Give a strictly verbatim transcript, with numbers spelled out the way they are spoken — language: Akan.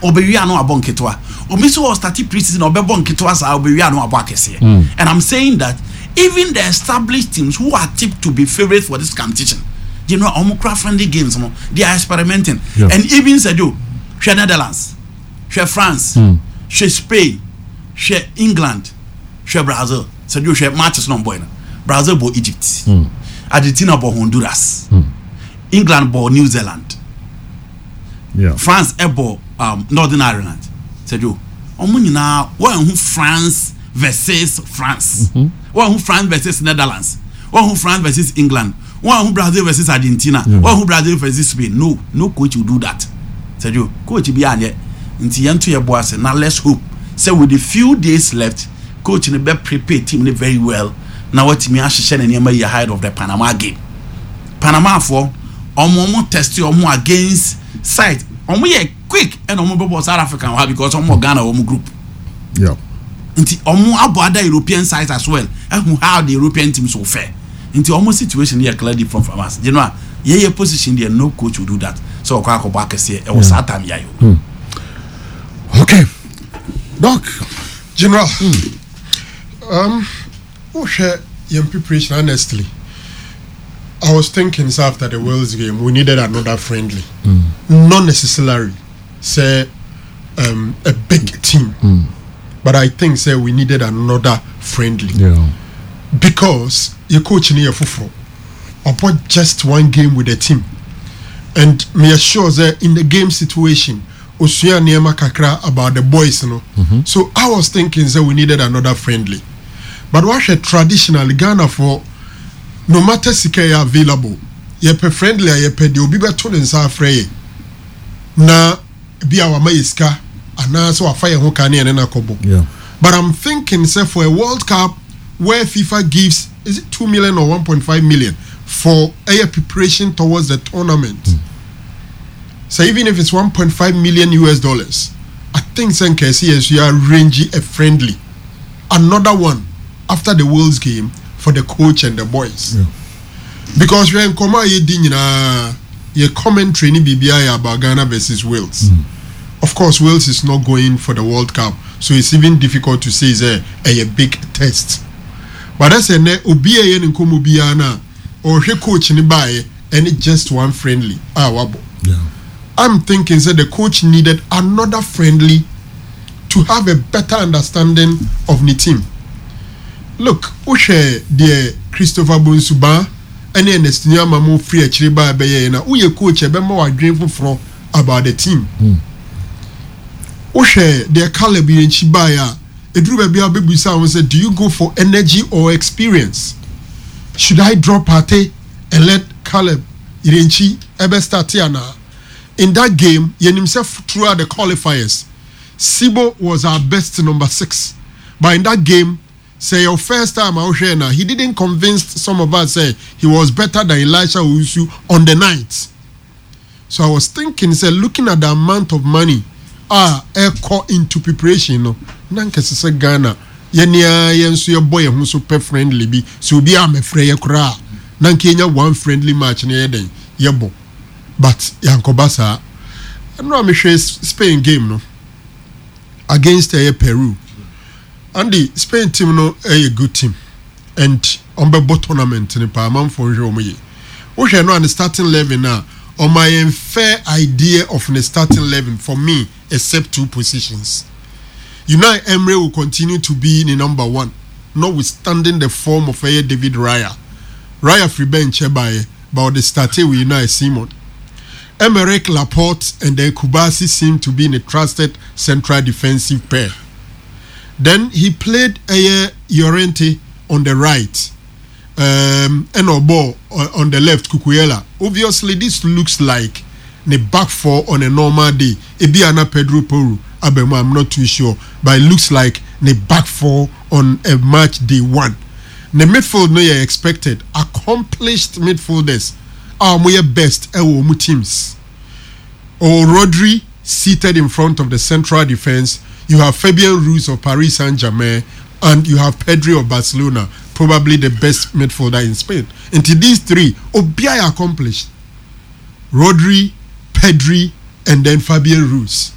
obewia no abon ketwa omiso was start pre-season obebon ketwa sa obewia no abo akese and I'm saying that even the established teams who are tipped to be favorites for this competition, you know, omukra friendly games, they are experimenting. Yeah. And even said you, share Netherlands, share France, mm. share Spain, share England, share Brazil. Said you share matches no boy. Brazil bo Egypt, mm. Argentina bo Honduras, mm. England bo New Zealand, yeah. France ebo um, Northern Ireland. Said you, omunina one who France versus France. Mm-hmm. One who France versus Netherlands. One who France versus England. One who Brazil versus Argentina. Yeah. One who Brazil versus Spain. No, no coach will do that. Said you, coach be on yet. Until you your boss. Now let's hope. So with the few days left, coach in the best prepared team very well. Now what me ask share and you ahead of the Panama game. Panama for omo test you omo against side. Omo ye quick and omo South African because omo Ghana omo group. Yeah. Nti omo abo other European sides as well. And how the European teams will fare. Nti omo situation here clearly different from us. You know, yeah, your position there, no coach will do that. So kwa ko back say e was that time yayo. Okay. Doc, General. Mm. Um, oh share your preparation honestly. I was thinking so after the Wales game, we needed another friendly. Mm. Not necessarily say um, a big team. Mm. But I think say we needed another friendly. Yeah. Because your coach near Fufro about just one game with the team. And me assure that in the game situation, Osuya Niema Kakra about the boys, you know. Mm-hmm. So I was thinking that we needed another friendly. But what a traditional Ghana for no matter Sikaya available, ye pe friendly, ye pe di obi beto nsa afreye. Na bi awama iska anaso afaya ho kane ene na kobo. Yeah. But I'm thinking say for a World Cup where FIFA gives is it two million or one point five million for a preparation towards the tournament. Mm. So even if it's one point five million U S dollars, I think Sen K C S you are arranging a friendly. Another one after the World's game for the coach and the boys. Yeah. Because we're in Koma Yedina your commentary ni B B I about Ghana versus Wales. Mm. Of course, Wales is not going for the World Cup, so it's even difficult to say it's a, a, a big test. But that's a ne obi a yen nkomo biana or he coach ni buy and it just one friendly. Ah wabo. Yeah. I'm thinking that the coach needed another friendly to have a better understanding of the team. Look, Ushe the Christopher Bonsuba and then the senior mamu free a chiriba beye na uye coach a bemo wa dreadful from about the team. Mm. Ushe the Caleb in Chibaya, a drew baby baby sound said, do you go for energy or experience? Should I drop Pate and let Caleb Irenchi ebe start here now? In that game, Yen himself throughout the qualifiers, Sibo was our best number six. But in that game, say your first time out here now, he didn't convince some of us say he was better than Elisha Owusu on the night. So I was thinking, say looking at the amount of money ah air caught into preparation, no, Nanka say Ghana, Yenia Yensu your boy who's super friendly be so be am a freya kra. Nankenya one friendly match near day, yebo. But Yankobasa, I know I'm sure Spain game no against uh, Peru. And the Spain team no a good team. And on the bot tournament in the Parliament for Jomi. We shall know the starting eleven now. On my unfair idea of the starting eleven for me, except two positions. Unai Emery will continue to be the number one, notwithstanding the form of uh, David Raya. Raya free bench by about the starting with Unai Simon. Emerick Laporte and then Kubasi seem to be in a trusted central defensive pair. Then he played Aye Llorente on the right, um, and Obo on the left, Kukuyela. Obviously, this looks like the back four on a normal day. Ebiana Pedro Porro, Abema, I'm not too sure, but it looks like the back four on a match day one. The midfield, no, you expected accomplished midfielders. Our best Ewo teams. Or Rodri seated in front of the central defense. You have Fabian Ruiz of Paris Saint-Germain and you have Pedri of Barcelona, probably the best midfielder in Spain. And to these three, Obiai accomplished. Rodri, Pedri, and then Fabian Ruiz.